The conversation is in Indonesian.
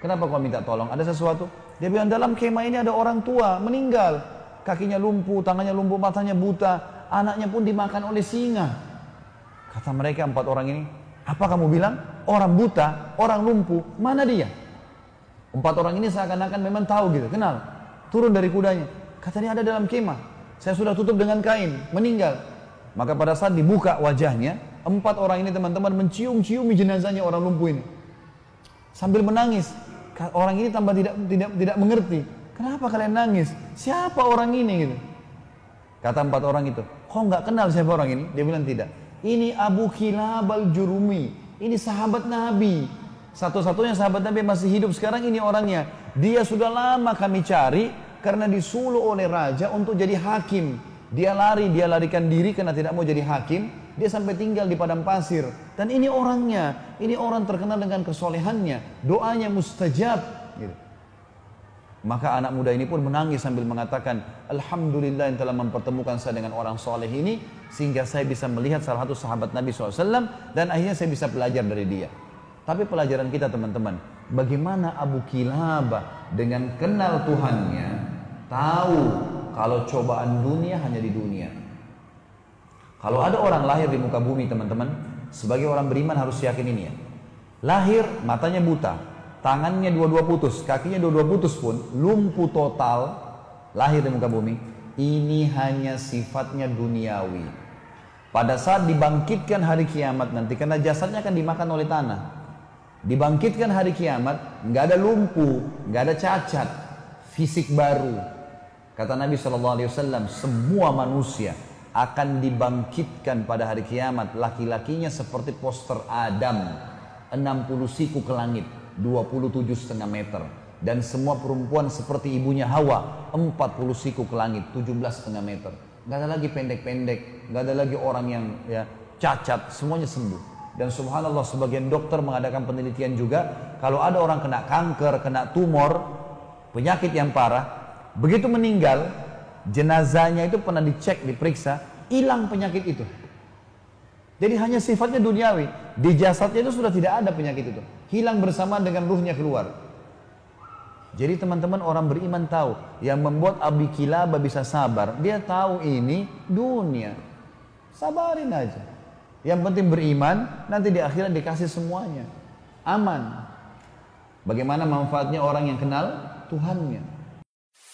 Kenapa kau minta tolong? Ada sesuatu? Dia bilang, dalam kemah ini ada orang tua meninggal. Kakinya lumpuh, tangannya lumpuh, matanya buta. Anaknya pun dimakan oleh singa. Kata mereka 4 orang ini, apa kamu bilang? Orang buta, orang lumpuh, mana dia? 4 orang ini seakan-akan memang tahu gitu, kenal. Turun dari kudanya. Katanya ada dalam kemah. Saya sudah tutup dengan kain, meninggal. Maka pada saat dibuka wajahnya, 4 orang ini teman-teman mencium-ciumi jenazahnya orang lumpuh ini. Sambil menangis. Orang ini tambah tidak mengerti. Kenapa kalian nangis? Siapa orang ini gitu? Kata 4 orang itu, kau nggak kenal siapa orang ini? Dia bilang tidak. Ini Abu Kilab al-Jurumi. Ini sahabat Nabi. Satu-satunya sahabat Nabi masih hidup sekarang, ini orangnya. Dia sudah lama kami cari karena disuruh oleh raja untuk jadi hakim. Dia larikan diri karena tidak mau jadi hakim. Dia sampai tinggal di padang pasir. Dan ini orangnya. Ini orang terkenal dengan kesolehannya. Doanya mustajab. Gitu. Maka anak muda ini pun menangis sambil mengatakan, Alhamdulillah yang telah mempertemukan saya dengan orang soleh ini, sehingga saya bisa melihat salah satu sahabat Nabi SAW, dan akhirnya saya bisa belajar dari dia. Tapi pelajaran kita teman-teman, bagaimana Abu Kilabah dengan kenal Tuhannya, tahu kalau cobaan dunia hanya di dunia. Kalau ada orang lahir di muka bumi teman-teman, sebagai orang beriman harus yakin ini ya. Lahir, matanya buta, tangannya dua-dua putus, kakinya dua-dua putus pun, lumpuh total, lahir di muka bumi, ini hanya sifatnya duniawi. Pada saat dibangkitkan hari kiamat nanti, karena jasadnya akan dimakan oleh tanah, dibangkitkan hari kiamat, nggak ada lumpuh, nggak ada cacat, fisik baru. Kata Nabi SAW, semua manusia akan dibangkitkan pada hari kiamat, laki-lakinya seperti poster Adam, 60 siku ke langit, 27,5 meter, dan semua perempuan seperti ibunya Hawa, 40 siku ke langit, 17,5 meter. Gak ada lagi pendek-pendek, gak ada lagi orang yang ya cacat, semuanya sembuh. Dan subhanallah sebagian dokter mengadakan penelitian juga, kalau ada orang kena kanker, kena tumor, penyakit yang parah, begitu meninggal, jenazahnya itu pernah dicek, diperiksa, hilang penyakit itu. Jadi hanya sifatnya duniawi. Di jasadnya itu sudah tidak ada penyakit itu. Hilang bersama dengan ruhnya keluar. Jadi teman-teman orang beriman tahu. Yang membuat Abu Kilabah bisa sabar. Dia tahu ini dunia. Sabarin aja. Yang penting beriman. Nanti di akhirat dikasih semuanya. Aman. Bagaimana manfaatnya orang yang kenal Tuhannya.